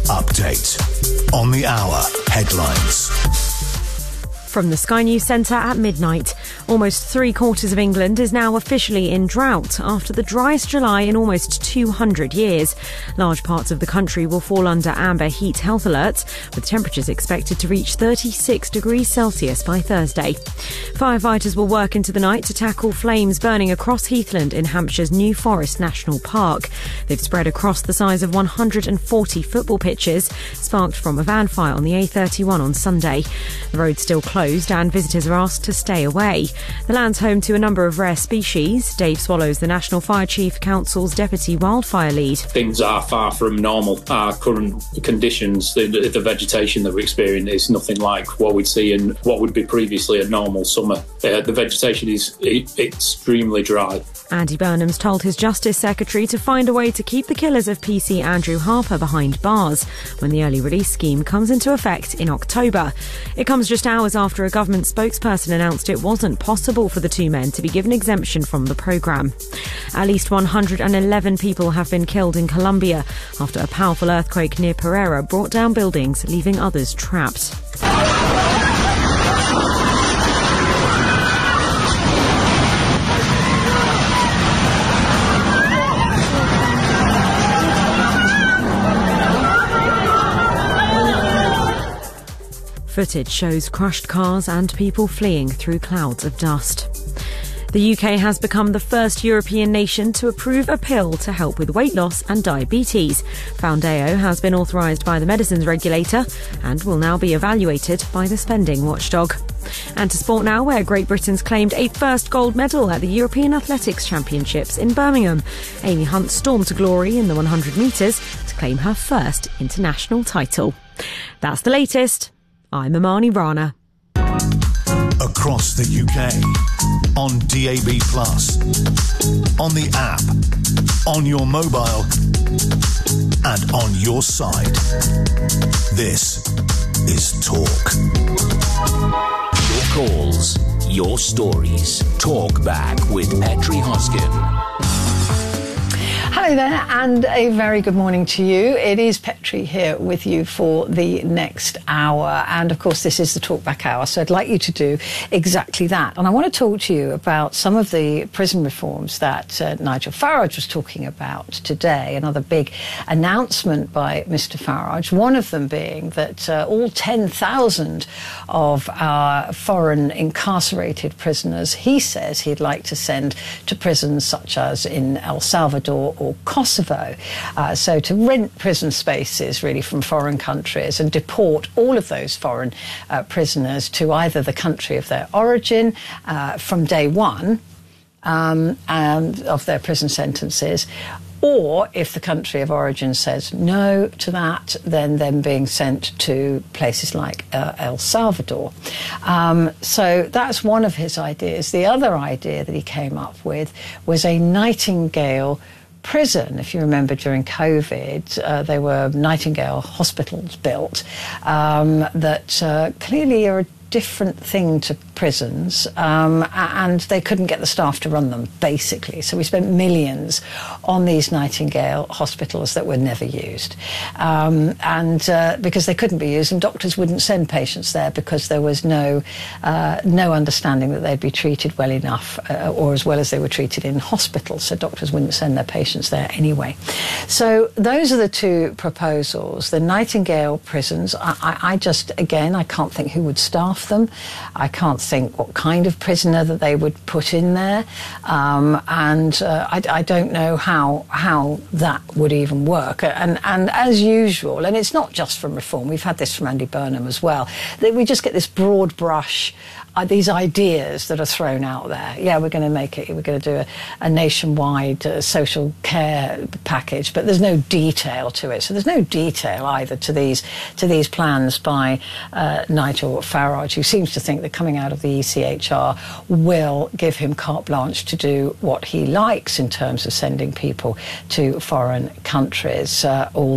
Update on the hour headlines. From the Sky News Centre at midnight, almost 3/4 of England is now officially in drought after the driest July in almost 200 years. Large parts of the country will fall under amber heat health alerts, with temperatures expected to reach 36 degrees Celsius by Thursday. Firefighters will work into the night to tackle flames burning across Heathland in Hampshire's New Forest National Park. They've spread across the size of 140 football pitches, sparked from a van fire on the A31 on Sunday. The road's still closed and visitors are asked to stay away. The land's home to a number of rare species. Dave Swallows, the National Fire Chief Council's Deputy Wildfire Lead. Things are far from normal. Our current conditions, the vegetation that we're experiencing is nothing like what we'd see in what would be previously a normal summer. The vegetation is extremely dry. Andy Burnham's told his Justice Secretary to find a way to keep the killers of PC Andrew Harper behind bars when the early release scheme comes into effect in October. It comes just hours after a government spokesperson announced it wasn't possible for the two men to be given exemption from the programme. At least 111 people have been killed in Colombia after a powerful earthquake near Pereira brought down buildings, leaving others trapped. Footage shows crushed cars and people fleeing through clouds of dust. The UK has become the first European nation to approve a pill to help with weight loss and diabetes. Foundeo has been authorised by the medicines regulator and will now be evaluated by the spending watchdog. And to sport now, where Great Britain's claimed a first gold medal at the European Athletics Championships in Birmingham. Amy Hunt stormed to glory in the 100 metres to claim her first international title. That's the latest. I'm Amani Rana. Across the UK, on DAB+, on the app, on your mobile, and on your side. This is Talk. Your calls, your stories. Talk back with Petri Hoskin. Hello there, and a very good morning to you. It is Petri here with you for the next hour, and of course this is the Talkback Hour, so I'd like you to do exactly that. And I want to talk to you about some of the prison reforms that Nigel Farage was talking about today. Another big announcement by Mr Farage, one of them being that all 10,000 of our foreign incarcerated prisoners, he says he'd like to send to prisons such as in El Salvador or Kosovo, so to rent prison spaces really from foreign countries and deport all of those foreign prisoners to either the country of their origin from day one and of their prison sentences, or if the country of origin says no to that, then them being sent to places like El Salvador. So that's one of his ideas. The other idea that he came up with was a Nightingale prison. If you remember, during COVID, there were Nightingale hospitals built that clearly are a different thing to prisons, and they couldn't get the staff to run them, basically. So we spent millions on these Nightingale hospitals that were never used. Because they couldn't be used, and doctors wouldn't send patients there because there was no understanding that they'd be treated well enough or as well as they were treated in hospitals, so doctors wouldn't send their patients there anyway. So those are the two proposals. The Nightingale prisons, I can't think who would staff them. I can't think what kind of prisoner that they would put in there, I don't know how that would even work. And as usual, and it's not just from Reform, we've had this from Andy Burnham as well, that we just get this broad brush, these ideas that are thrown out there. Yeah, we're going to make it, we're going to do a nationwide social care package, but there's no detail to it. So there's no detail either to these plans by Nigel Farage, who seems to think that coming out of the ECHR will give him carte blanche to do what he likes in terms of sending people to foreign countries,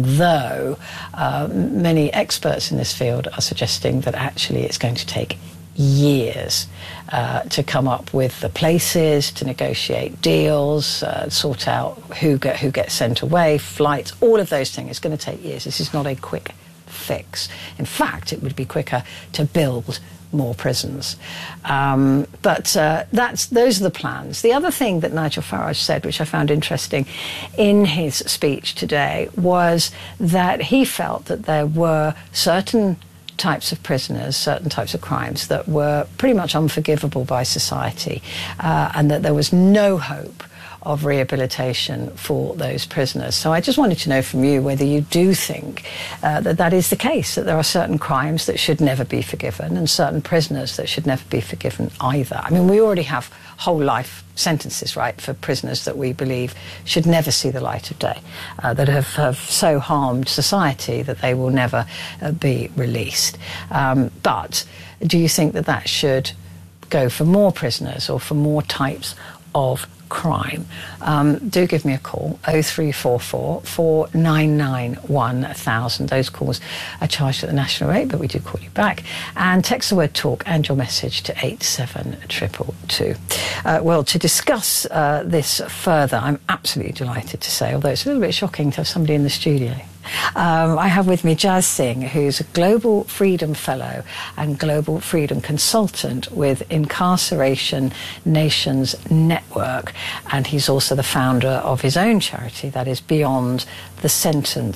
although many experts in this field are suggesting that actually it's going to take years to come up with the places, to negotiate deals, sort out who gets sent away, flights, all of those things. It's going to take years. This is not a quick fix. In fact, it would be quicker to build more prisons. But those are the plans. The other thing that Nigel Farage said, which I found interesting in his speech today, was that he felt that there were certain types of prisoners, certain types of crimes that were pretty much unforgivable by society, and that there was no hope of rehabilitation for those prisoners. So I just wanted to know from you whether you do think that is the case, that there are certain crimes that should never be forgiven and certain prisoners that should never be forgiven either. I mean, we already have whole life sentences, right, for prisoners that we believe should never see the light of day, that have so harmed society that they will never be released. But do you think that should go for more prisoners or for more types of crime? Do give me a call, 0344 499 1000. Those calls are charged at the national rate, but we do call you back. And text the word talk and your message to 87222. Well, to discuss this further, I'm absolutely delighted to say, although it's a little bit shocking to have somebody in the studio, I have with me Jaz Singh, who's a Global Freedom Fellow and Global Freedom Consultant with Incarceration Nations Network, and he's also the founder of his own charity, that is Beyond the Sentence,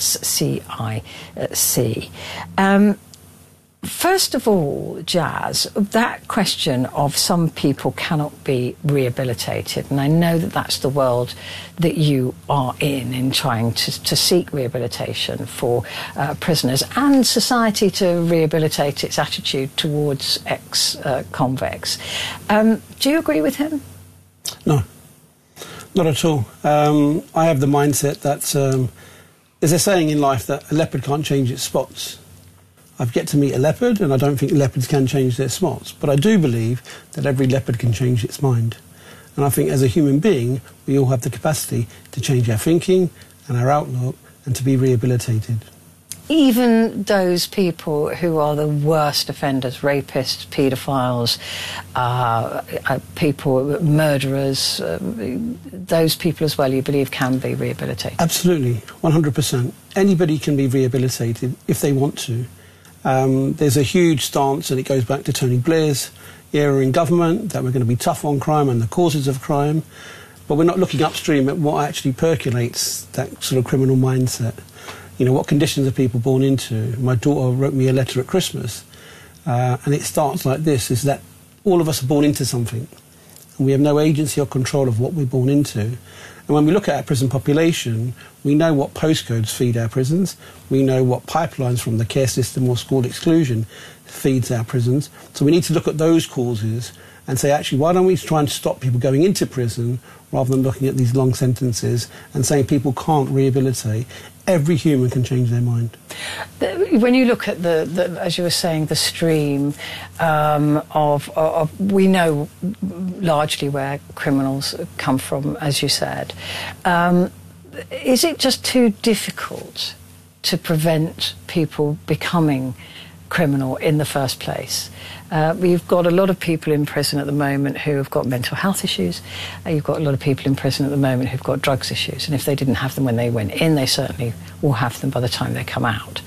CIC. First of all, Jaz, that question of some people cannot be rehabilitated, and I know that that's the world that you are in trying to seek rehabilitation for prisoners and society to rehabilitate its attitude towards ex-convicts. Do you agree with him? No, not at all. I have the mindset that there's a saying in life that a leopard can't change its spots. I've yet to meet a leopard, and I don't think leopards can change their spots. But I do believe that every leopard can change its mind. And I think as a human being, we all have the capacity to change our thinking and our outlook and to be rehabilitated. Even those people who are the worst offenders, rapists, paedophiles, people, murderers, those people as well, you believe can be rehabilitated? Absolutely, 100%. Anybody can be rehabilitated if they want to. There's a huge stance, and it goes back to Tony Blair's era in government, that we're going to be tough on crime and the causes of crime, but we're not looking upstream at what actually percolates that sort of criminal mindset. You know, what conditions are people born into? My daughter wrote me a letter at Christmas, and it starts like this, is that all of us are born into something, and we have no agency or control of what we're born into. And when we look at our prison population, we know what postcodes feed our prisons. We know what pipelines from the care system or school exclusion feeds our prisons. So we need to look at those causes and say, actually, why don't we try and stop people going into prison rather than looking at these long sentences and saying people can't rehabilitate. Every human can change their mind. When you look at the as you were saying, the stream of we know largely where criminals come from, as you said. Is it just too difficult to prevent people becoming criminal in the first place? You've got a lot of people in prison at the moment who have got mental health issues. You've got a lot of people in prison at the moment who've got drugs issues. And if they didn't have them when they went in, they certainly will have them by the time they come out.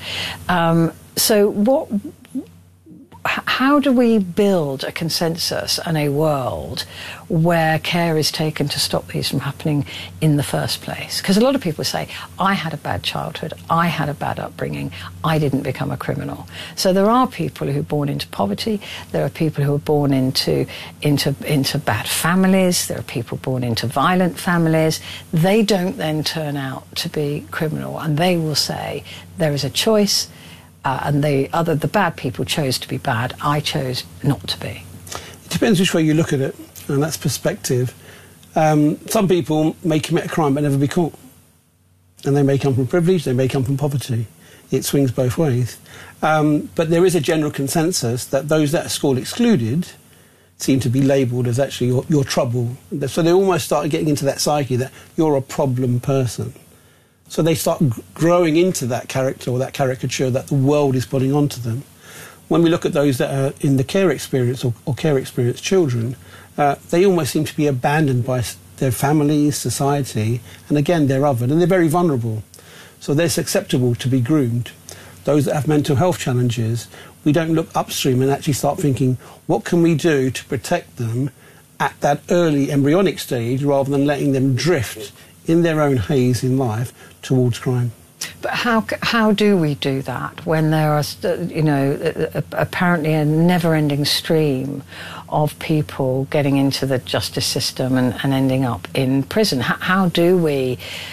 How do we build a consensus and a world where care is taken to stop these from happening in the first place? Because a lot of people say, I had a bad childhood, I had a bad upbringing, I didn't become a criminal. So there are people who are born into poverty, there are people who are born into bad families, there are people born into violent families. They don't then turn out to be criminal, and they will say, there is a choice, and the bad people chose to be bad, I chose not to be. It depends which way you look at it, and that's perspective. Some people may commit a crime but never be caught. And they may come from privilege, they may come from poverty. It swings both ways. But there is a general consensus that those that are school excluded seem to be labelled as actually your trouble. So they almost start getting into that psyche that you're a problem person. So they start growing into that character or that caricature that the world is putting onto them. when we look at those that are in the care experience or care experience children, they almost seem to be abandoned by their families, society, and again, they're othered, and they're very vulnerable. So they're susceptible to be groomed. Those that have mental health challenges, we don't look upstream and actually start thinking, what can we do to protect them at that early embryonic stage rather than letting them drift in their own haze in life towards crime. But how do we do that when there are, apparently a never-ending stream of people getting into the justice system and ending up in prison? How do we?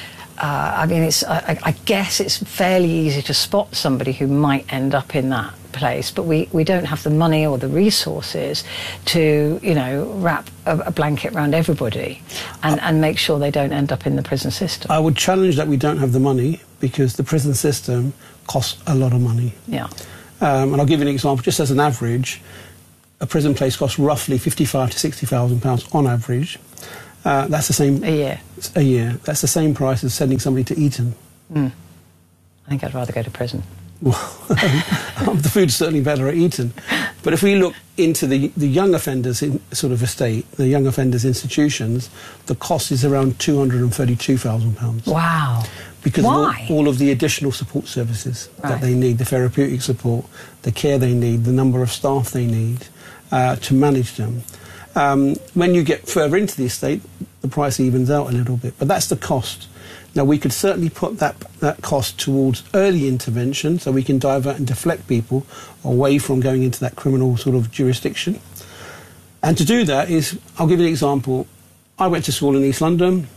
I guess it's fairly easy to spot somebody who might end up in that place, but we don't have the money or the resources to, wrap a blanket around everybody and make sure they don't end up in the prison system. I would challenge that we don't have the money, because the prison system costs a lot of money. Yeah. And I'll give you an example. Just as an average, a prison place costs roughly £55,000 to £60,000 on average. That's the same... A year? A year. That's the same price as sending somebody to Eton. I think I'd rather go to prison. Well, the food's certainly better at Eton. But if we look into the young offenders in sort of estate, the young offenders institutions, the cost is around £232,000. Wow. Because Why? of all of the additional support services that they need, the therapeutic support, the care they need, the number of staff they need to manage them. When you get further into the estate, the price evens out a little bit. But that's the cost. Now, we could certainly put that cost towards early intervention, so we can divert and deflect people away from going into that criminal sort of jurisdiction. And to do that is, I'll give you an example. I went to school in East London.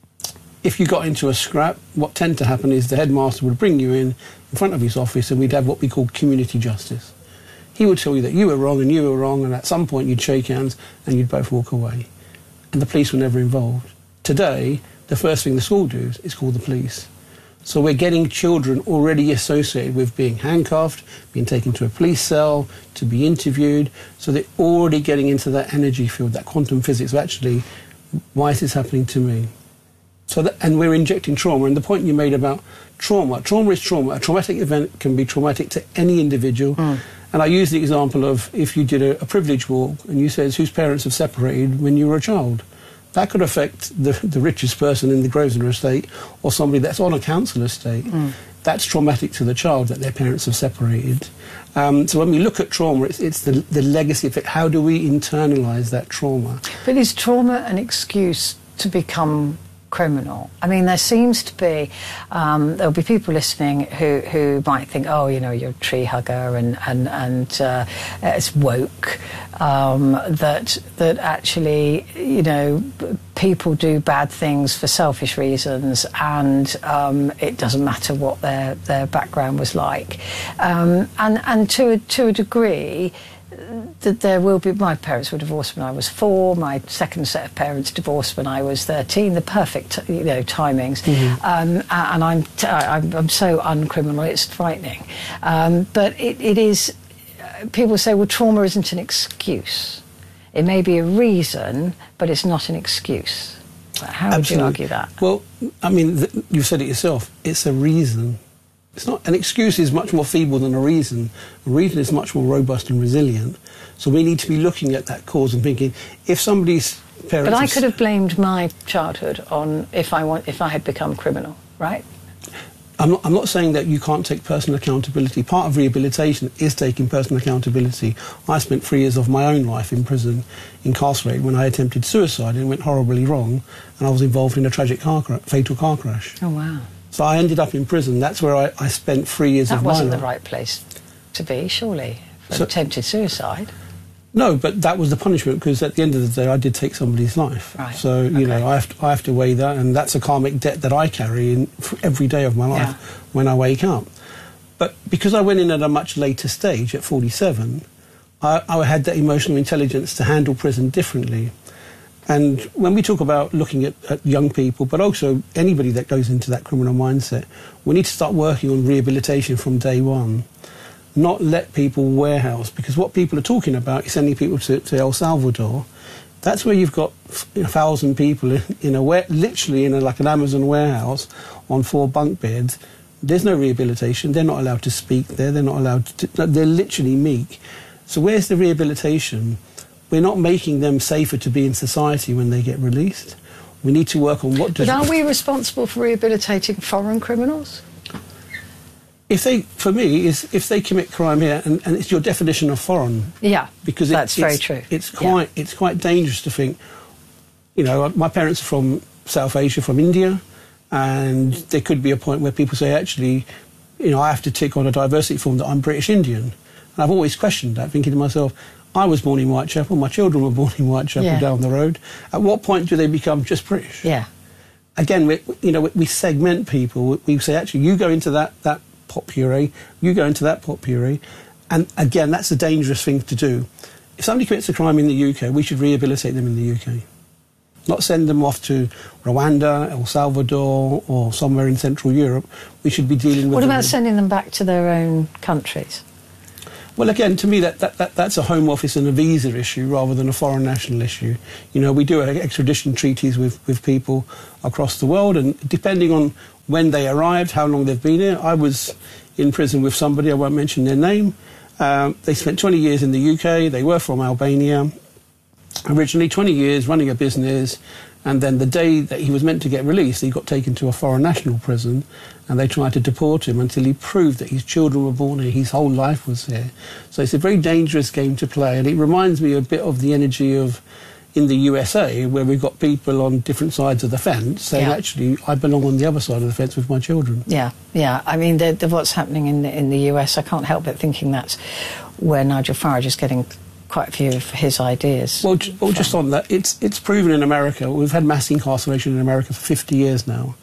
If you got into a scrap, what tended to happen is the headmaster would bring you in front of his office, and we'd have what we call community justice. He would tell you that you were wrong and you were wrong, and at some point you'd shake hands and you'd both walk away. And the police were never involved. Today, the first thing the school does is call the police. So we're getting children already associated with being handcuffed, being taken to a police cell, to be interviewed. So they're already getting into that energy field, that quantum physics of actually, why is this happening to me? And we're injecting trauma. And the point you made about trauma is trauma. A traumatic event can be traumatic to any individual. And I use the example of if you did a privilege walk and you said whose parents have separated when you were a child. That could affect the richest person in the Grosvenor estate or somebody that's on a council estate. That's traumatic to the child that their parents have separated. So when we look at trauma, it's the legacy of it. How do we internalise that trauma? But is trauma an excuse to become criminal? I mean, there seems to be, there'll be people listening who might think, oh, you're a tree hugger and it's woke, that actually, people do bad things for selfish reasons, and it doesn't matter what their background was like. And to a degree, that there will be. My parents were divorced when I was 4. My second set of parents divorced when I was 13. The perfect, timings. And I'm so uncriminal. It's frightening. But it is. People say, well, trauma isn't an excuse. It may be a reason, but it's not an excuse. How would you argue that? Well, I mean, you said it yourself. It's a reason. It's not, an excuse is much more feeble than a reason. A reason is much more robust and resilient. So we need to be looking at that cause and thinking, if somebody's parents... But I could have blamed my childhood on if I had become criminal, right? I'm not saying that you can't take personal accountability. Part of rehabilitation is taking personal accountability. I spent 3 years of my own life in prison, incarcerated, when I attempted suicide, and it went horribly wrong, and I was involved in a tragic fatal car crash. Oh, wow. So I ended up in prison. That's where I spent 3 years of my life. That wasn't the right place to be, surely, for attempted suicide. No, but that was the punishment, because at the end of the day, I did take somebody's life. Right. So, I have to weigh that, and that's a karmic debt that I carry in every day of my life when I wake up. But because I went in at a much later stage, at 47, I had that emotional intelligence to handle prison differently. And when we talk about looking at young people, but also anybody that goes into that criminal mindset, we need to start working on rehabilitation from day one. Not let people warehouse, because what people are talking about is sending people to El Salvador. That's where you've got 1,000 people literally in like an Amazon warehouse on 4 bunk beds, There's no rehabilitation. They're not allowed to speak there. They're not allowed to... They're literally meek. So where's the rehabilitation? We're not making them safer to be in society when they get released. We need to work on what... But are we responsible for rehabilitating foreign criminals? If they commit crime here, and it's your definition of foreign. Yeah, because that's very true. It's quite dangerous to think, you know, my parents are from South Asia, from India, and there could be a point where people say, actually, you know, I have to tick on a diversity form that I'm British Indian. And I've always questioned that, thinking to myself, I was born in Whitechapel, my children were born in Whitechapel down the road. At what point do they become just British? Yeah. Again, we segment people. We say, actually, you go into that pot puree, you go into that pot puree. And again, that's a dangerous thing to do. If somebody commits a crime in the UK, we should rehabilitate them in the UK. Not send them off to Rwanda, El Salvador, or somewhere in Central Europe. We should be dealing with... What about sending them back to their own countries? Well, again, to me, that's a Home Office and a visa issue rather than a foreign national issue. You know, we do extradition treaties with people across the world, and depending on when they arrived, how long they've been here. I was in prison with somebody, I won't mention their name. They spent 20 years in the UK. They were from Albania. Originally 20 years running a business, and then the day that he was meant to get released, he got taken to a foreign national prison, and they tried to deport him until he proved that his children were born here, his whole life was here. So it's a very dangerous game to play, and it reminds me a bit of the energy of in the USA, where we've got people on different sides of the fence saying, actually, I belong on the other side of the fence with my children. Yeah. I mean, what's happening in the US, I can't help but thinking that's where Nigel Farage is getting quite a few of his ideas. Well, just on that, it's proven in America. We've had mass incarceration in America for 50 years now.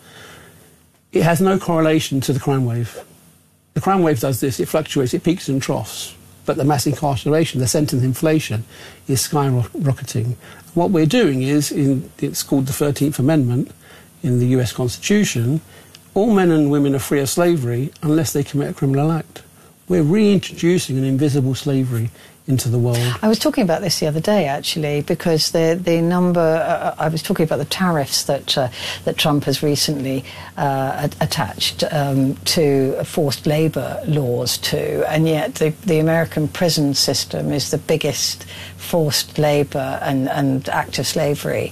It has no correlation to the crime wave. The crime wave does this, it fluctuates, it peaks and troughs. But the mass incarceration, the sentence inflation, is skyrocketing. What we're doing is, it's called the 13th Amendment in the US Constitution, all men and women are free of slavery unless they commit a criminal act. We're reintroducing an invisible slavery into the world. I was talking about this the other day, actually, because the number... I was talking about the tariffs that Trump has recently attached to forced labour laws to, and yet the American prison system is the biggest forced labour and active slavery,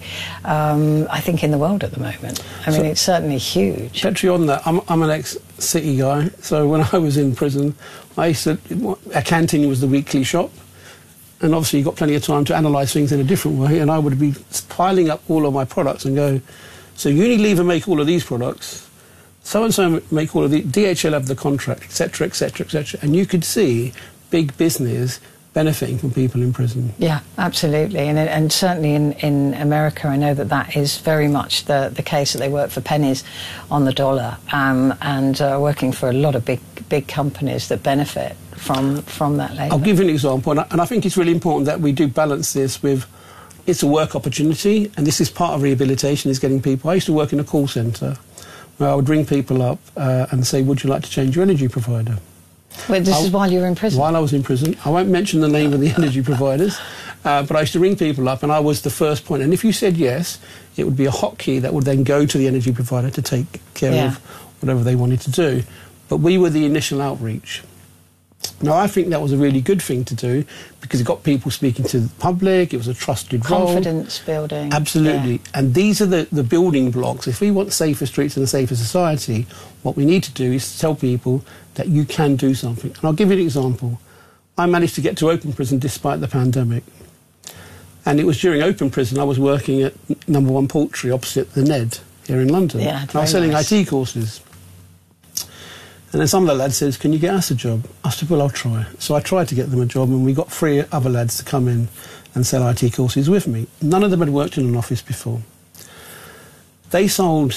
I think, in the world at the moment. I mean, it's certainly huge. Petri, on that, I'm an ex-city guy, so when I was in prison, a canteen was the weekly shop. And obviously you've got plenty of time to analyse things in a different way, and I would be piling up all of my products and go, so Unilever make all of these products, so-and-so make all of the, DHL have the contract, etc., etc., etc. And you could see big business benefiting from people in prison. Yeah, absolutely. And certainly in America, I know that is very much the case, that they work for pennies on the dollar, and working for a lot of big companies that benefit from that labour. I'll give you an example, and I think it's really important that we do balance this with, it's a work opportunity, and this is part of rehabilitation, is getting people... I used to work in a call centre where I would ring people up and say, would you like to change your energy provider? Wait, this is while you were in prison? While I was in prison. I won't mention the name of the energy providers, but I used to ring people up, and I was the first point. And if you said yes, it would be a hotkey that would then go to the energy provider to take care of whatever they wanted to do. But we were the initial outreach. Now, I think that was a really good thing to do because it got people speaking to the public, it was a trusted role. Confidence building. Absolutely. Yeah. And these are the building blocks. If we want safer streets and a safer society, what we need to do is tell people that you can do something. And I'll give you an example. I managed to get to open prison despite the pandemic. And it was during open prison I was working at Number One Poultry opposite the Ned here in London. Yeah, and I was selling IT courses. And then some of the lads says, can you get us a job? I said, well, I'll try. So I tried to get them a job, and we got 3 other lads to come in and sell IT courses with me. None of them had worked in an office before. They sold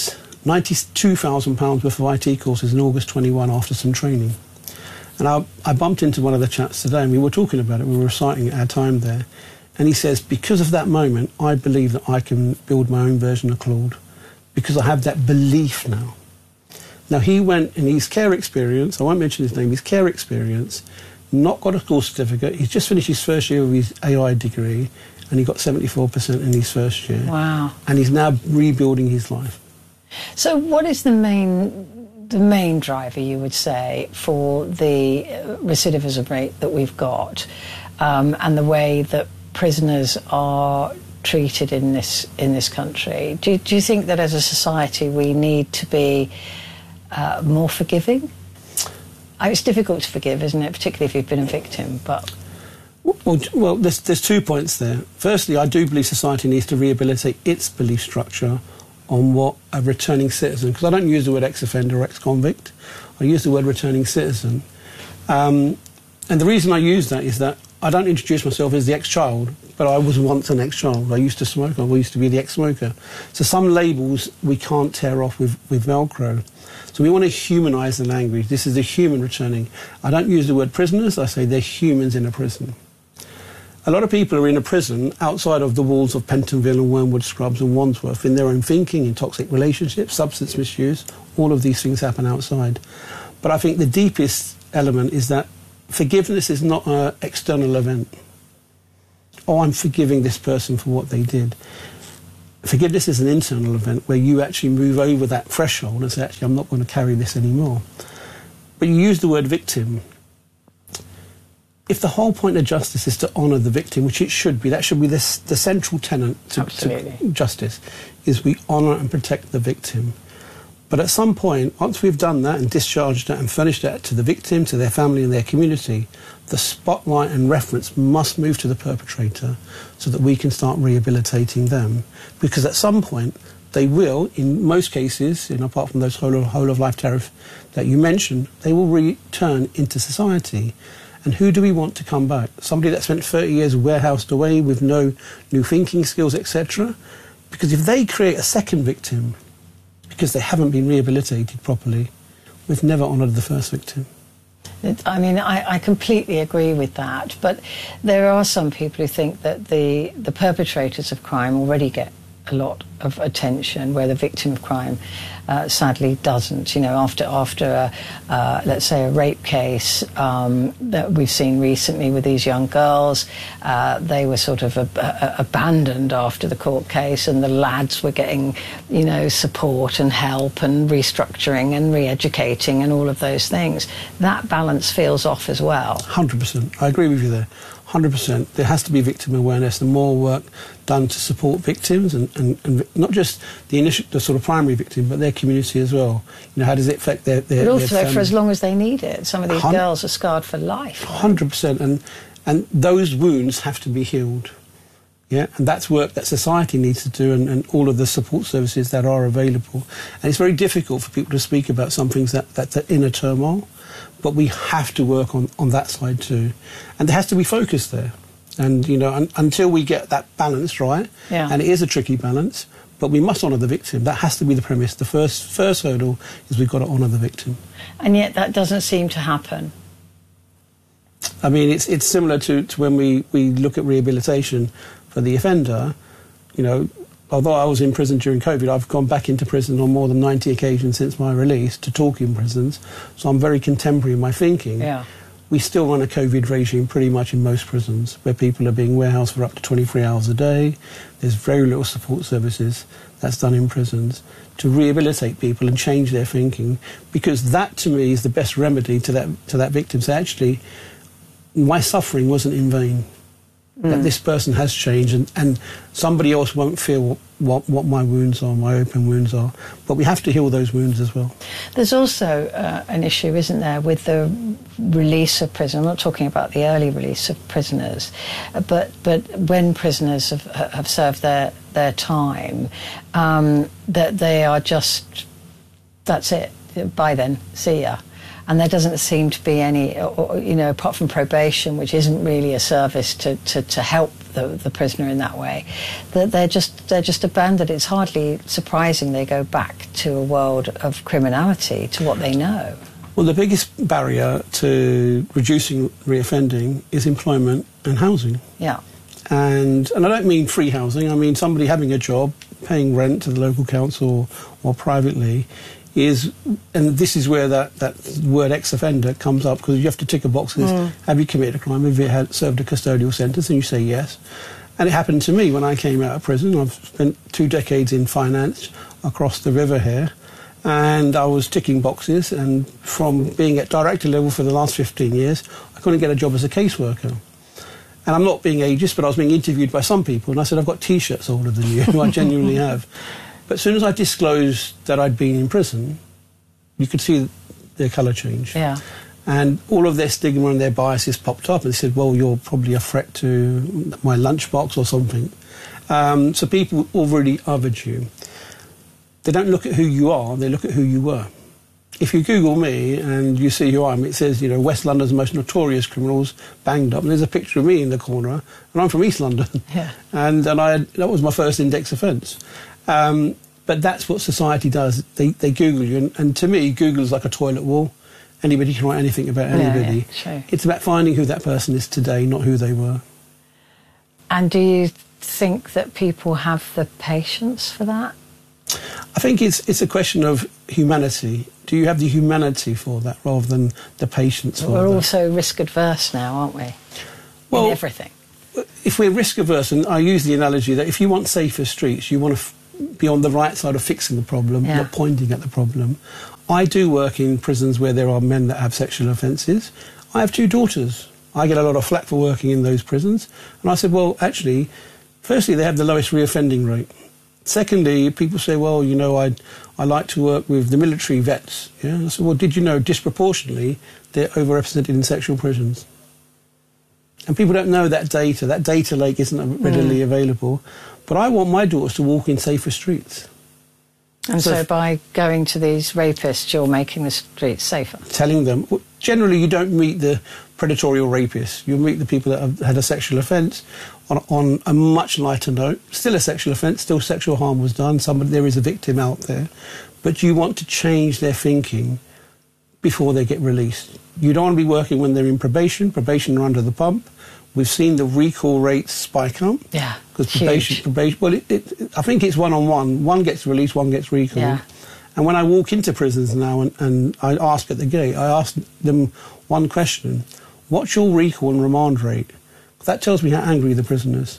£92,000 worth of IT courses in August 21 after some training. And I bumped into one of the chats today, and we were talking about it. We were reciting our time there. And he says, because of that moment, I believe that I can build my own version of Claude, because I have that belief now. Now, he went in his care experience, I won't mention his name, his care experience, not got a course certificate. He's just finished his first year of his AI degree, and he got 74% in his first year. Wow. And he's now rebuilding his life. So what is the main the main driver, you would say, for the recidivism rate that we've got, and the way that prisoners are treated in this country? Do you think that as a society we need to be more forgiving? It's difficult to forgive, isn't it, particularly if you've been a victim, but... Well, there's 2 points there. Firstly, I do believe society needs to rehabilitate its belief structure on what a returning citizen, because I don't use the word ex-offender or ex-convict, I use the word returning citizen. And the reason I use that is that I don't introduce myself as the ex-child, but I was once an ex-child. I used to smoke, I used to be the ex-smoker. So some labels we can't tear off with Velcro. So we want to humanise the language. This is a human returning. I don't use the word prisoners, I say they're humans in a prison. A lot of people are in a prison outside of the walls of Pentonville and Wormwood Scrubs and Wandsworth in their own thinking, in toxic relationships, substance misuse. All of these things happen outside. But I think the deepest element is that forgiveness is not an external event. Oh, I'm forgiving this person for what they did. Forgiveness is an internal event where you actually move over that threshold and say, actually, I'm not going to carry this anymore. But you use the word victim. If the whole point of justice is to honour the victim, which it should be, that should be the central tenet to justice, is we honour and protect the victim. But at some point, once we've done that and discharged it and furnished it to the victim, to their family and their community, the spotlight and reference must move to the perpetrator so that we can start rehabilitating them. Because at some point, they will, in most cases, apart from those whole of life tariffs that you mentioned, they will return into society. And who do we want to come back? Somebody that spent 30 years warehoused away with no new thinking skills, etc. Because if they create a second victim, because they haven't been rehabilitated properly, we've never honoured the first victim. I completely agree with that, but there are some people who think that the perpetrators of crime already get a lot of attention, where the victim of crime sadly doesn't. After let's say a rape case that we've seen recently with these young girls, they were sort of abandoned after the court case, and the lads were getting, support and help and restructuring and re-educating and all of those things. That balance feels off as well. 100%. I agree with you there. 100%. There has to be victim awareness and more work done to support victims and not just the sort of primary victim, but their community as well. How does it affect their But also their for as long as they need it. Some of these girls are scarred for life. 100%. And those wounds have to be healed. Yeah, and that's work that society needs to do, and all of the support services that are available. And it's very difficult for people to speak about some things that's inner turmoil. But we have to work on that side too. And there has to be focus there. And, until we get that balance right, and it is a tricky balance, but we must honour the victim. That has to be the premise. The first hurdle is we've got to honour the victim. And yet that doesn't seem to happen. I mean, it's similar to when we look at rehabilitation for the offender. Although I was in prison during COVID, I've gone back into prison on more than 90 occasions since my release to talk in prisons. So I'm very contemporary in my thinking. Yeah. We still run a COVID regime pretty much in most prisons, where people are being warehoused for up to 23 hours a day. There's very little support services that's done in prisons to rehabilitate people and change their thinking, because that, to me, is the best remedy to that victim. So actually, my suffering wasn't in vain. That this person has changed, and somebody else won't feel what my wounds are, my open wounds are. But we have to heal those wounds as well. There's also an issue, isn't there, with the release of prison. I'm not talking about the early release of prisoners, but when prisoners have served their time, that they are just, that's it, bye then, see ya. And there doesn't seem to be any, apart from probation, which isn't really a service to help the prisoner in that way, that they're just abandoned. It's hardly surprising they go back to a world of criminality, to what they know. Well, the biggest barrier to reducing reoffending is employment and housing. Yeah. And I don't mean free housing. I mean somebody having a job, paying rent to the local council or privately, and this is where that word ex-offender comes up, because you have to tick a box. Have you committed a crime? Have you served a custodial sentence? And you say yes. And it happened to me when I came out of prison. I've spent 2 decades in finance across the river here, And I was ticking boxes, and from being at director level for the last 15 years, I couldn't get a job as a caseworker. And I'm not being ageist, but I was being interviewed by some people, and I said, I've got T-shirts older than you, I genuinely have. But as soon as I disclosed that I'd been in prison, you could see their colour change. Yeah. And all of their stigma and their biases popped up, and they said, well, you're probably a threat to my lunchbox or something. So people already othered you. They don't look at who you are, they look at who you were. If you Google me and you see who I am, it says, West London's most notorious criminals banged up, and there's a picture of me in the corner, and I'm from East London. Yeah. And that was my first index offence. But that's what society does. They Google you, and to me, Google's like a toilet wall. Anybody can write anything about anybody. Yeah, sure. It's about finding who that person is today, not who they were. And do you think that people have the patience for that? I think it's a question of humanity. Do you have the humanity for that rather than the patience for that? We're also risk adverse now, aren't we? Well, in everything. If we're risk averse, and I use the analogy that if you want safer streets, you want to be on the right side of fixing the problem, not pointing at the problem. I do work in prisons where there are men that have sexual offences. I have 2 daughters. I get a lot of flack for working in those prisons. And I said, well, actually, firstly, they have the lowest reoffending rate. Secondly, people say, well, I like to work with the military vets. Yeah? I said, well, did you know disproportionately they're overrepresented in sexual prisons? And people don't know that data. That data lake isn't readily available. But I want my daughters to walk in safer streets. And so by going to these rapists, you're making the streets safer? Telling them. Generally, you don't meet the predatory or rapists. You meet the people that have had a sexual offence on a much lighter note. Still a sexual offence, still sexual harm was done. There is a victim out there. But you want to change their thinking before they get released. You don't want to be working when they're in probation. Probation are under the pump. We've seen the recall rates spike up. Yeah, because probation. Well, I think it's one-on-one. One gets released, one gets recalled. Yeah. And when I walk into prisons now and I ask at the gate, I ask them one question: what's your recall and remand rate? That tells me how angry the prison is.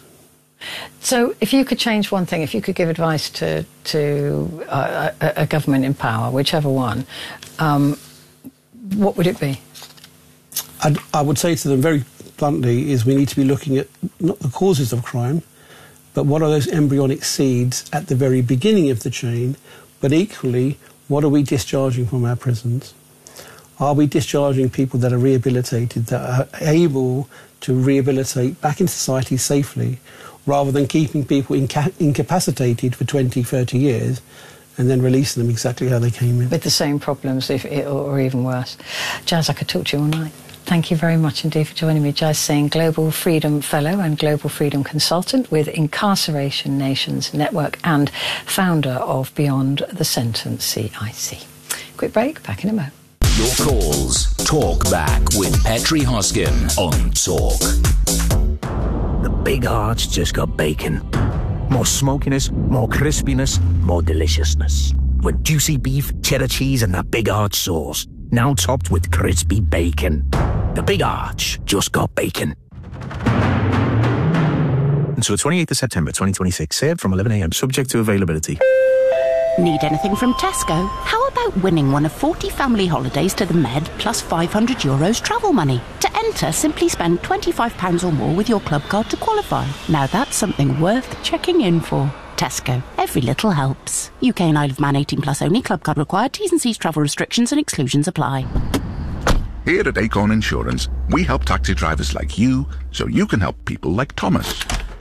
So, if you could change one thing, if you could give advice to a government in power, whichever one, what would it be? I would say to them very bluntly is we need to be looking at not the causes of crime, but what are those embryonic seeds at the very beginning of the chain, but equally, what are we discharging from our prisons? Are we discharging people that are rehabilitated, that are able to rehabilitate back in society safely, rather than keeping people incapacitated for 20, 30 years and then releasing them exactly how they came in? With the same problems, or even worse. Jazz, I could talk to you all night. Thank you very much indeed for joining me. Jazz Singh, Global Freedom Fellow and Global Freedom Consultant with Incarceration Nations Network and founder of Beyond the Sentence CIC. Quick break, back in a moment. Your calls. Talk back with Petri Hoskin on Talk. The Big Arch just got bacon. More smokiness, more crispiness, more deliciousness. With juicy beef, cheddar cheese and that Big Arch sauce. Now topped with crispy bacon. The Big Arch just got bacon. Until the 28th of September 2026, served from 11 a.m, subject to availability. Need anything from Tesco? How about winning one of 40 family holidays to the Med plus €500 travel money? To enter, simply spend £25 or more with your club card to qualify. Now that's something worth checking in for. Tesco. Every little helps. UK and Isle of Man 18 plus only. Club card required. T's and C's, travel restrictions and exclusions apply. Here at Acorn Insurance, we help taxi drivers like you so you can help people like Thomas.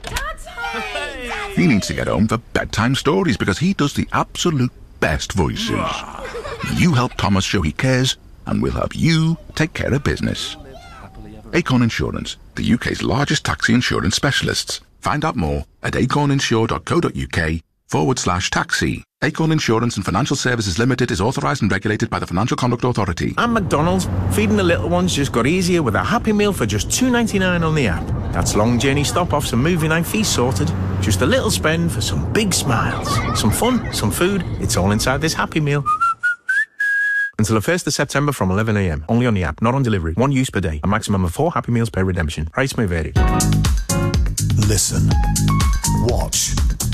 He needs to get home for bedtime stories because he does the absolute best voices. You help Thomas show he cares, and we'll help you take care of business. Acorn Insurance, the UK's largest taxi insurance specialists. Find out more at acorninsure.co.uk/taxi. Acorn Insurance and Financial Services Limited is authorised and regulated by the Financial Conduct Authority. And McDonald's, feeding the little ones just got easier with a Happy Meal for just $2.99 on the app. That's long journey stop-offs and movie night fees sorted. Just a little spend for some big smiles. Some fun, some food, it's all inside this Happy Meal. Until the 1st of September from 11 a.m. Only on the app, not on delivery. One use per day. A maximum of 4 Happy Meals per redemption. Price may vary. Listen, watch,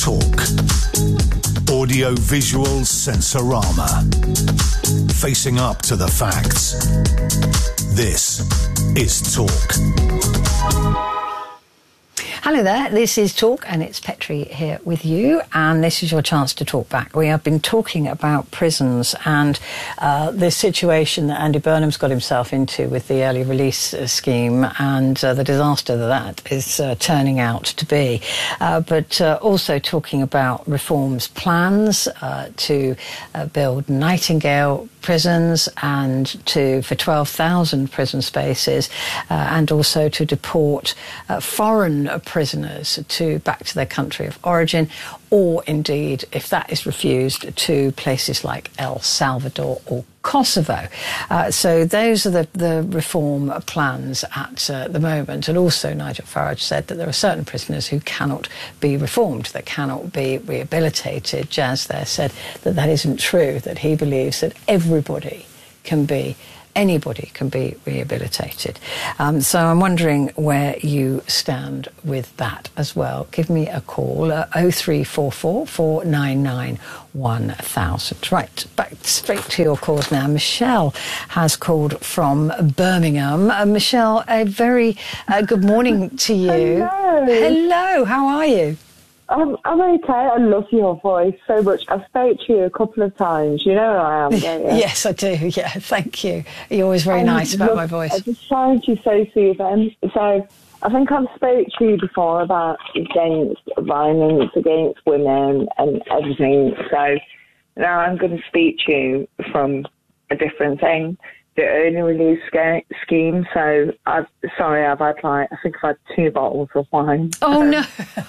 Talk. Audio-visual sensorama. Facing up to the facts. This is Talk. Hello there, this is Talk and it's Petri here with you, and this is your chance to talk back. We have been talking about prisons and the situation that Andy Burnham's got himself into with the early release scheme and the disaster that is turning out to be. But also talking about reforms plans to build Nightingale prisons and for 12,000 prison spaces and also to deport foreign prisoners back to their country of origin, or indeed, if that is refused, to places like El Salvador or Kosovo. So those are the reform plans at the moment. And also Nigel Farage said that there are certain prisoners who cannot be reformed, that cannot be rehabilitated. Jazz there said that isn't true, that he believes that anybody can be rehabilitated. So I'm wondering where you stand with that as well. Give me a call, 0344 499 1000. Right, back straight to your calls now. Michelle has called from Birmingham. Michelle, a very good morning to you. Hello, how are you? I'm okay. I love your voice so much. I've spoke to you a couple of times. You know who I am, don't you? Yes, I do. Yeah, thank you. You're always very nice about my voice. I just find you so soothing. So I think I've spoke to you before about against violence against women and everything. So now I'm going to speak to you from a different thing. The early release scheme. So I've had 2 bottles of wine. Oh no!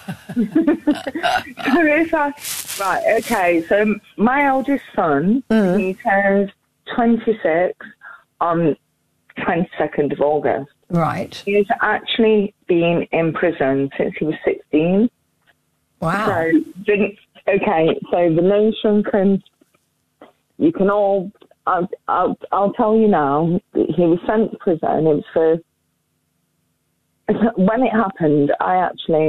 Right, okay. So my eldest son, he turns 26 on 22nd of August. Right. He's actually been in prison since he was 16. Wow. So the nation you can all. I'll tell you now, he was sent to prison. It was for... When it happened, I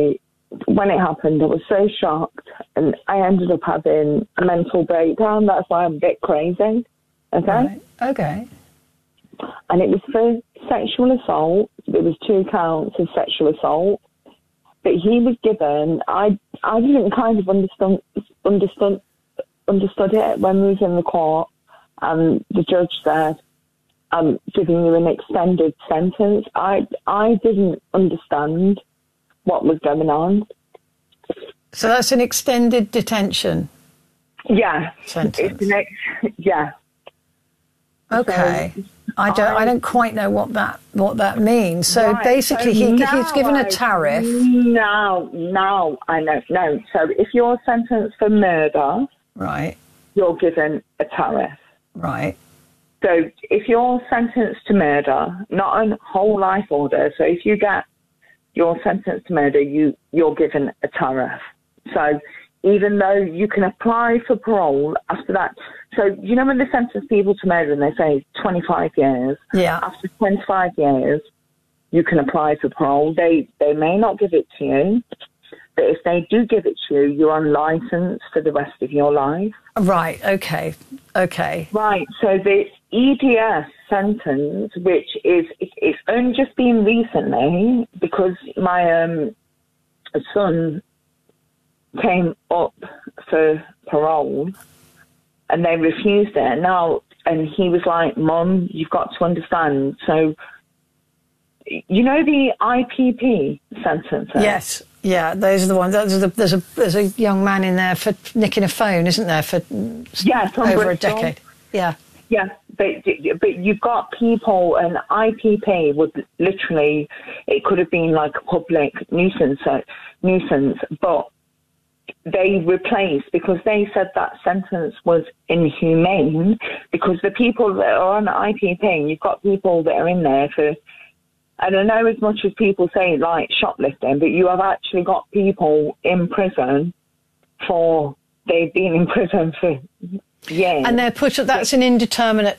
was so shocked and I ended up having a mental breakdown. That's why I'm a bit crazy. Okay? Right. Okay. And it was for sexual assault. There was 2 counts of sexual assault. But he was given... I didn't kind of understood it when we was in the court. And the judge said, I'm giving you an extended sentence. I didn't understand what was going on. So that's an extended detention? Yeah. Sentence? Yeah. Okay. So, I don't quite know what that means. So right, basically he's given a tariff. No, I know. No. So if you're sentenced for murder, right, you're given a tariff. Right. So if you're sentenced to murder, not a whole life order, so if you're sentenced to murder, you're given a tariff. So even though you can apply for parole after that, so you know when they sentence people to murder and they say 25 years, yeah. After 25 years, you can apply for parole. They may not give it to you, but if they do give it to you, you're on licence for the rest of your life. Right, okay. Right, so the EDS sentence, which it's only just been recently, because my son came up for parole and they refused it. Now, and he was like, Mum, you've got to understand. So, you know the IPP sentences? Yes. Yeah, those are the ones. There's a young man in there for nicking a phone, isn't there, for over a decade? Yeah. Yeah, but you've got people, and IPP would literally, it could have been like a public nuisance, but they replaced, because they said that sentence was inhumane, because the people that are on IPP, you've got people that are in there for, and I know as much as people say like shoplifting, but you have actually got people in prison they've been in prison for years. And they're that's an indeterminate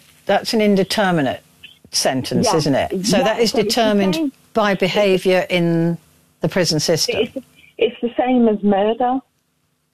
sentence, isn't it? So that is determined by behaviour in the prison system. It's the same as murder.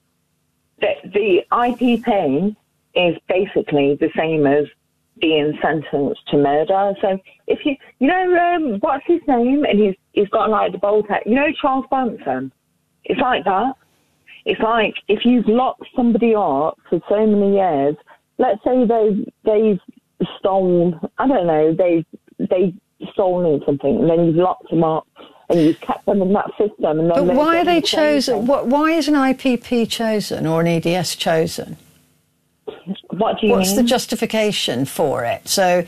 the IPP is basically the same as being sentenced to murder. So if what's his name? And he's got like the bold head. Charles Bronson? It's like that. It's like if you've locked somebody up for so many years, let's say they've stolen, I don't know, they've stolen something, and then you've locked them up and you've kept them in that system. And then but why are they chosen? Why is an IPP chosen or an EDS chosen? What do you mean? What's the justification for it? So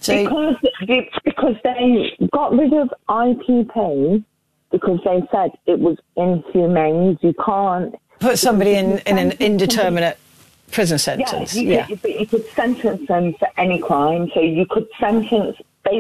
because they got rid of IPP because they said it was inhumane. You can't put somebody in an indeterminate prison sentence. You could sentence them for any crime. So you could sentence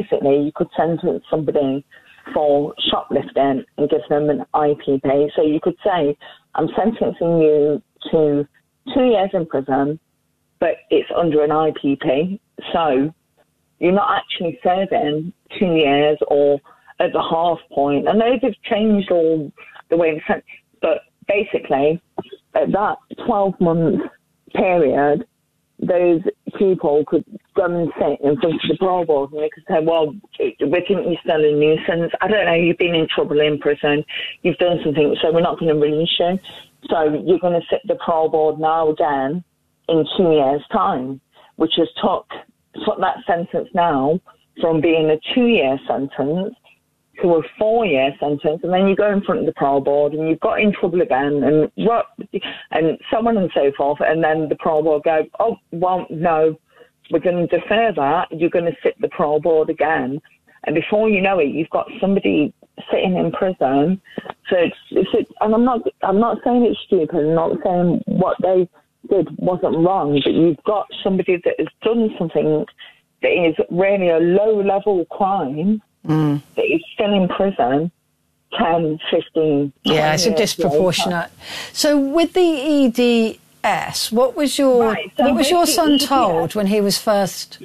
somebody for shoplifting and give them an IPP. So you could say, I'm sentencing you to 2 years in prison, but it's under an IPP. So you're not actually serving 2 years or at the half point. I know they've changed all the way the sentence, but basically at that 12-month period, those people could go and sit in front of the parole board and they could say, well, we think you're still a nuisance. I don't know, you've been in trouble in prison, you've done something, so we're not going to release you. So you're going to sit the parole board now again in 2 years' time, which has took that sentence now from being a 2-year sentence to a 4-year sentence, and then you go in front of the parole board and you've got in trouble again, and so on and so forth, and then the parole board goes, oh, well, no, we're going to defer that, you're going to sit the parole board again, and before you know it, you've got somebody sitting in prison. So and I'm not saying it's stupid, I'm not saying what they did wasn't wrong, but you've got somebody that has done something that is really a low-level crime, that is still in prison 10, 15, yeah, it's a disproportionate. Later. So with the EDS, what was your son told when he was first?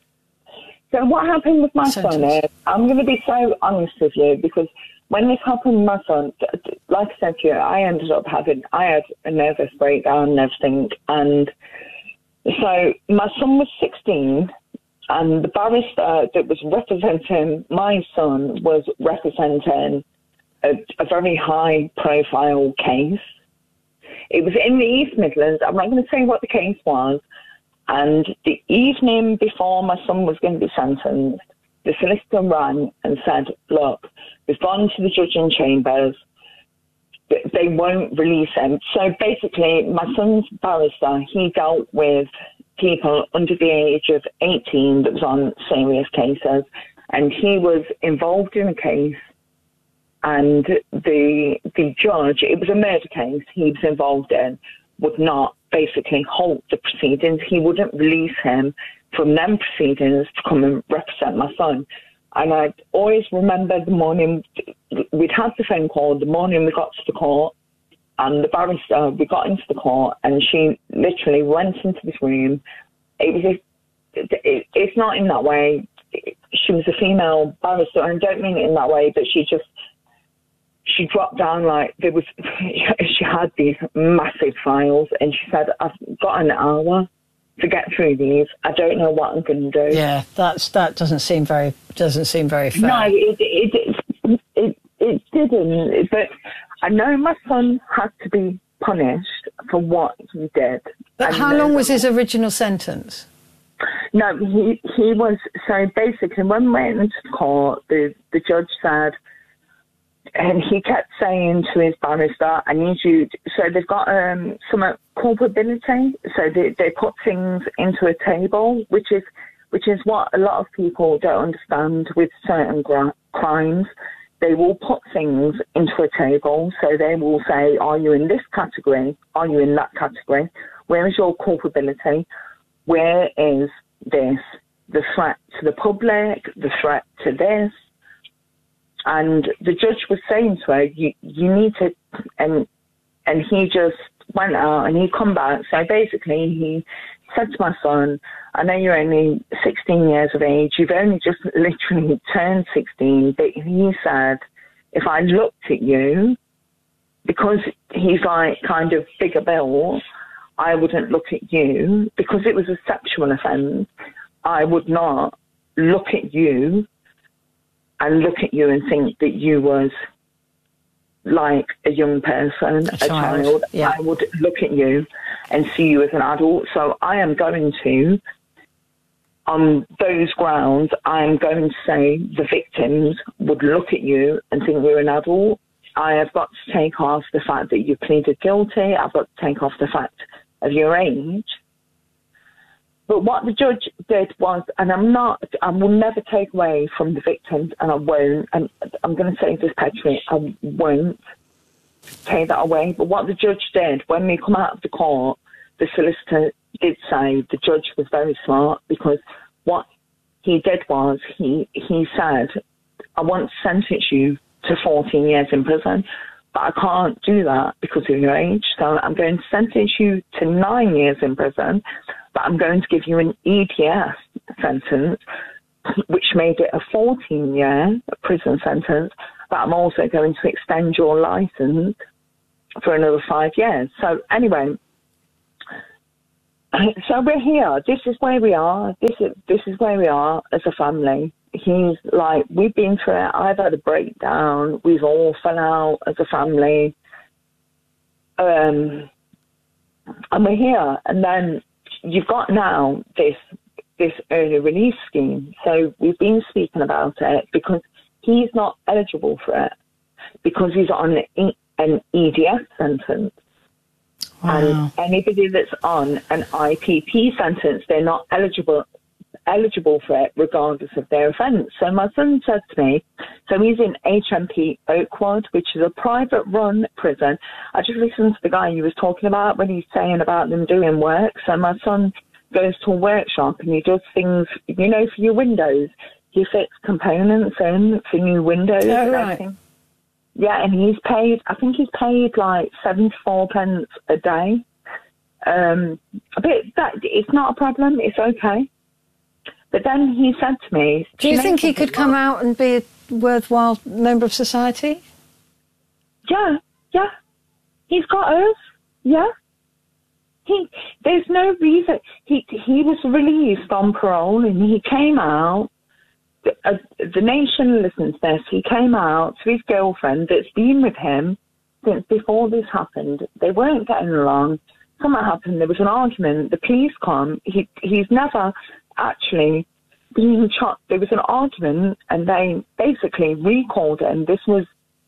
So what happened with my son is, I'm going to be so honest with you, because when this happened with my son, like I said to you, I had a nervous breakdown and everything, and so my son was 16, and the barrister that was representing my son was representing a very high-profile case. It was in the East Midlands. I'm not going to say what the case was. And the evening before my son was going to be sentenced, the solicitor rang and said, look, we've gone to the judge in chambers. They won't release him. So basically, my son's barrister, he dealt with people under the age of 18 that was on serious cases, and he was involved in a case, and the judge, it was a murder case he was involved in, would not basically halt the proceedings. He wouldn't release him from them proceedings to come and represent my son. And I always remember the morning we'd had the phone call, the morning we got to the court, and the barrister, we got into the court, and she literally went into this room. It's not in that way. She was a female barrister, and I don't mean it in that way, but she dropped down like she had these massive files, and she said, I've got an hour to get through these. I don't know what I'm going to do. Yeah, that doesn't seem very fair. No, it didn't. But I know my son had to be punished for what he did. But how long was his original sentence? No, he was, so basically when we went into court, the judge said, and he kept saying to his barrister, I need you so they've got some culpability, so they put things into a table, which is what a lot of people don't understand with certain crimes. They will put things into a table, so they will say, are you in this category? Are you in that category? Where is your culpability? Where is this? The threat to the public, the threat to this. And the judge was saying to her, you need to, and he just went out and he come back. So basically he said to my son, I know you're only 16 years of age, you've only just literally turned 16, but he said, if I looked at you, because he's like kind of bigger built, I wouldn't look at you, because it was a sexual offence, I would not look at you and think that you was like a young person, a child. Yeah. I would look at you and see you as an adult. So I am going to, on those grounds, I'm going to say the victims would look at you and think you're an adult. I have got to take off the fact that you pleaded guilty. I've got to take off the fact of your age. But what the judge did was, and I will never take away from the victims, and I won't, and I'm going to say this, Petrie, I won't take that away. But what the judge did, when we come out of the court, the solicitor did say the judge was very smart, because what he did was, he said, I want to sentence you to 14 years in prison, but I can't do that because of your age. So I'm going to sentence you to 9 years in prison, but I'm going to give you an EDS sentence, which made it a 14-year prison sentence, but I'm also going to extend your licence for another 5 years. So anyway, so we're here. This is where we are. This is where we are as a family. He's like, we've been through it. I've had a breakdown. We've all fell out as a family. And we're here. And then you've got now this early release scheme. So we've been speaking about it because he's not eligible for it because he's on an EDS sentence. Wow. And anybody that's on an IPP sentence, they're not eligible for it regardless of their offence. So my son said to me, so he's in HMP Oakwood, which is a private run prison. I just listened to the guy you was talking about when he's saying about them doing work. So my son goes to a workshop and he does things, you know, for your windows. He fits components in for new windows. Oh, right. Yeah, and he's paid, I think he's paid like 74 pence a day. But that, it's not a problem, it's okay. But then he said to me... Do you think he could come out and be a worthwhile member of society? Yeah. He's got us, yeah. There's no reason... He was released on parole and he came out. The nation listens to this. He came out to his girlfriend that's been with him since before this happened. They weren't getting along. Something happened. There was an argument. The police come. He's never actually been shot. There was an argument and they basically recalled him. This was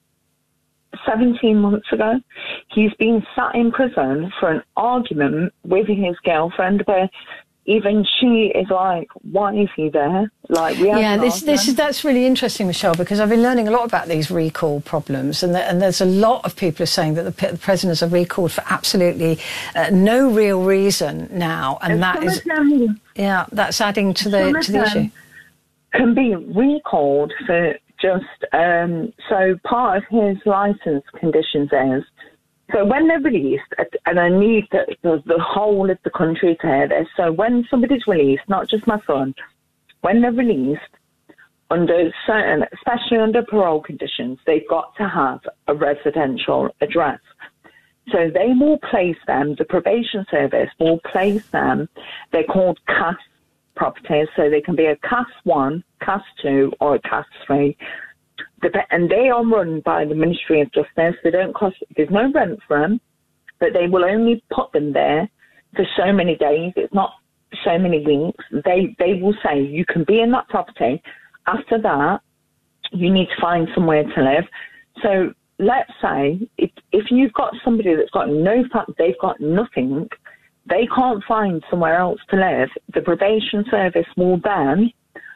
17 months ago. He's been sat in prison for an argument with his girlfriend where even she is like, why is he there? Like, that's really interesting, Michelle, because I've been learning a lot about these recall problems, and there's a lot of people are saying that the prisoners are recalled for absolutely no real reason now, and that is that's adding to the issue. Can be recalled for just so part of his licence conditions is. So when they're released, and I need the whole of the country to hear this, so when somebody's released, not just my son, when they're released, under certain, especially under parole conditions, they've got to have a residential address. So they will place them, the probation service will place them, they're called CAS properties, so they can be a CAS 1, CAS 2, or a CAS 3. And they are run by the Ministry of Justice. They don't cost, there's no rent for them, but they will only put them there for so many days. It's not so many weeks. They will say you can be in that property. After that, you need to find somewhere to live. So let's say if you've got somebody that's got they've got nothing, they can't find somewhere else to live, the probation service will then,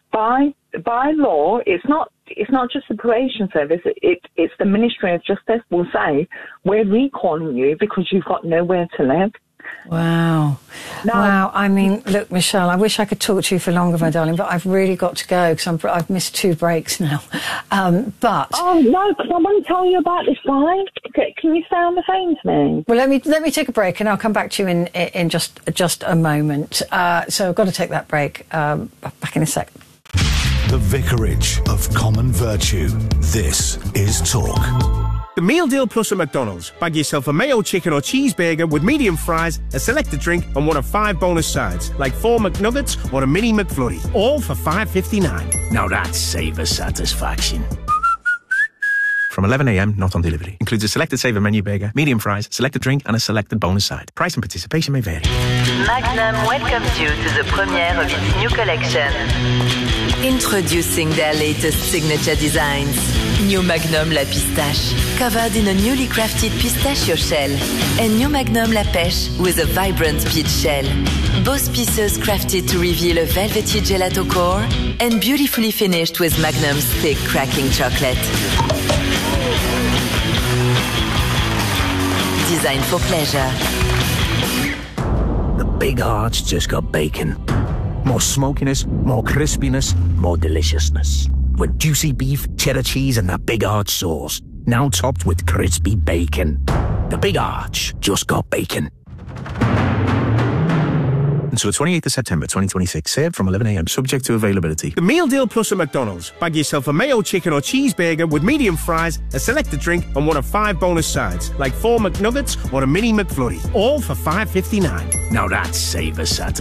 by law, it's not just the probation service, it's the Ministry of Justice will say, we're recalling you because you've got nowhere to live. Wow. Wow. I mean, look, Michelle, I wish I could talk to you for longer, my darling, but I've really got to go because I've missed 2 breaks now. But... Oh, no, because I want to tell you about this guy. Can you stay on the phone to me? Well, let me take a break and I'll come back to you in just a moment. So I've got to take that break. Back in a sec. The Vicarage of Common Virtue. This is Talk. The Meal Deal Plus at McDonald's. Bag yourself a mayo chicken or cheeseburger with medium fries, a selected drink, and one of 5 bonus sides, like 4 McNuggets or a mini McFlurry, all for $5.59. Now that's savor satisfaction. From 11 a.m, not on delivery. Includes a selected saver menu burger, medium fries, selected drink, and a selected bonus side. Price and participation may vary. Magnum welcomes you to the premiere of its new collection. Introducing their latest signature designs. New Magnum La Pistache, covered in a newly crafted pistachio shell. And New Magnum La Pêche with a vibrant peach shell. Both pieces crafted to reveal a velvety gelato core and beautifully finished with Magnum's thick cracking chocolate. Designed for pleasure. The Big Heart's just got bacon. More smokiness, more crispiness, more deliciousness. With juicy beef, cheddar cheese, and that Big Arch sauce. Now topped with crispy bacon. The Big Arch just got bacon. Until the 28th of September 2026. Served from 11 a.m. Subject to availability. The Meal Deal Plus at McDonald's. Bag yourself a mayo chicken or cheeseburger with medium fries, a selected drink, and one of 5 bonus sides, like 4 McNuggets or a mini McFlurry, all for $5.59. Now that's savor satisfaction.